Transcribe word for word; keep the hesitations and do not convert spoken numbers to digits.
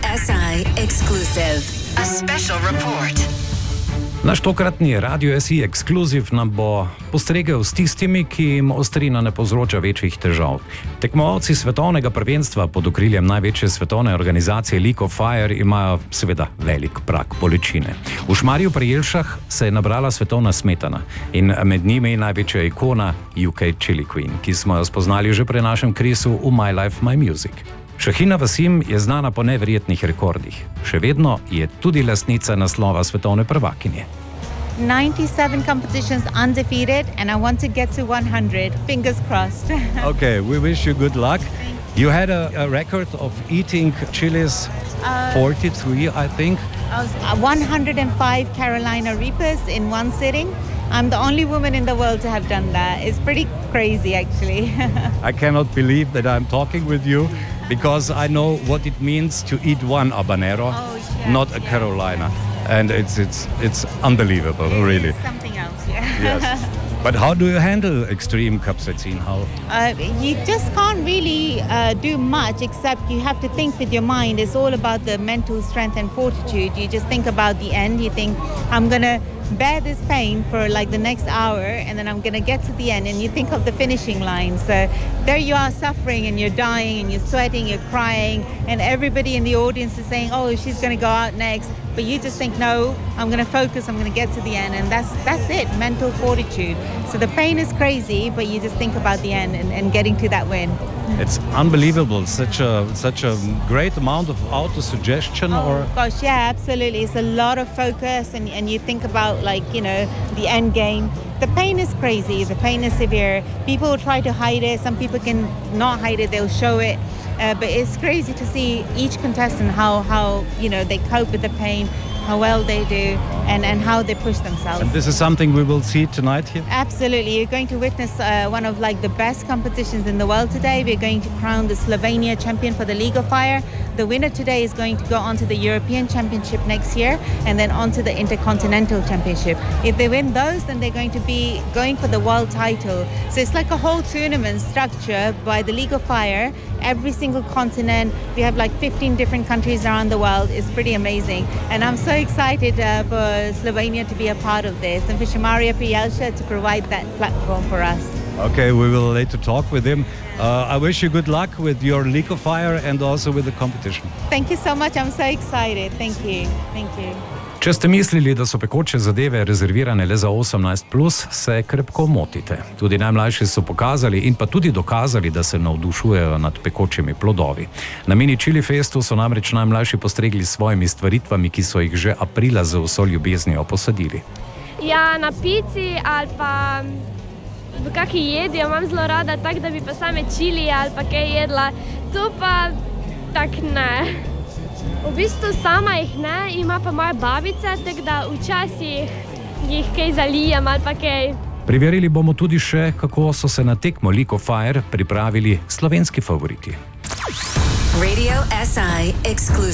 S I exclusive. A special report. Naš tokratni Radio S I ekskluziv nam bo postregel s tistimi, ki jim ostrina ne povzroča večjih težav. Tekmovalci svetovnega prvenstva pod okriljem največje svetovne organizacije League of Fire imajo seveda velik prag bolečine. V Šmarju pri Jelšah se je nabrala svetovna smetana in med njimi največja ikona U K Chili Queen, ki smo jo spoznali že pri našem krisu v My Life, My Music. Shahina Wasim je znana po neverjetnih rekordih. Še vedno je tudi lastnica naslova svetovne prvakinje. ninety-seven competitions undefeated, and I want to get to one hundred. Fingers crossed. Okay, we wish you good luck. You had a, a record of eating chilies, uh, forty-three, I think. I was, uh, one hundred five Carolina Reapers in one sitting. I'm the only woman in the world to have done that. It's pretty crazy, actually. I cannot believe that I'm talking with you, because I know what it means to eat one habanero, Oh, yeah, not a yeah. Carolina. And it's it's it's unbelievable, It really. is something else, yeah. Yes. But how do you handle extreme capsaicin? How? Uh, you just can't really uh, do much, except you have to think with your mind. It's all about the mental strength and fortitude. You just think about the end. You think, I'm going to bear this pain for like the next hour, and then I'm going to get to the end, and you think of the finishing line. So there you are, suffering, and you're dying, and you're sweating, you're crying, and everybody in the audience is saying, oh, she's going to go out next. But you just think, no, I'm going to focus, I'm going to get to the end, and that's that's it, mental fortitude. So the pain is crazy, but you just think about the end and, and getting to that win. It's unbelievable. Such a such a great amount of auto-suggestion, Oh or gosh, yeah, absolutely. It's a lot of focus, and, and you think about, like, you know, the end game. The pain is crazy. The pain is severe. People will try to hide it. Some people can not hide it. They'll show it. Uh, but it's crazy to see each contestant, how, how, you know, they cope with the pain, how well they do, and, and how they push themselves. and this is something we will see tonight here. Absolutely. You're going to witness uh, one of like the best competitions in the world today. We're going to crown the Slovenia champion for the League of Fire. The winner today is going to go on to the European Championship next year, and then on to the Intercontinental Championship. If they win those, then they're going to be going for the world title. So it's like a whole tournament structure by the League of Fire. Every single continent. We have like fifteen different countries around the world. It's pretty amazing. And I'm so excited uh, for Slovenia to be a part of this, and for Šmarje pri Jelšah to provide that platform for us. Okay, we will later talk with him. Uh, I wish you good luck with your League of Fire and also with the competition. Thank you so much. I'm so excited. Thank you. Thank you. Če ste mislili, da so pekoče zadeve rezervirane le za osemnajst plus, se krepko motite. Tudi najmlajši so pokazali in pa tudi dokazali, da se navdušujejo nad pekočimi plodovi. Na mini Chili Festu so namreč najmlajši postregli s svojimi stvaritvami, ki so jih že aprila z vso ljubeznijo posadili. Ja, na pici ali pa v kaki jedi imam zelo rada, tak, da bi pa same čili ali pa kaj jedla. To pa tak ne. V bistvu sama jih ne, ima pa moja babica, tako da včasih jih kaj zalijem ali pa kaj. Preverili bomo tudi še, kako so se na tekmo League of Fire pripravili slovenski favoriti. Radio S I exclusive.